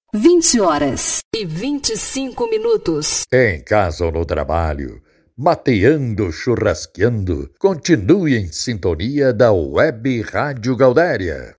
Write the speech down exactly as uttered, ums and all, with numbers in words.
vinte horas e vinte e cinco minutos. Em casa ou no trabalho, mateando, churrasqueando, continue em sintonia da Web Rádio Gaudéria.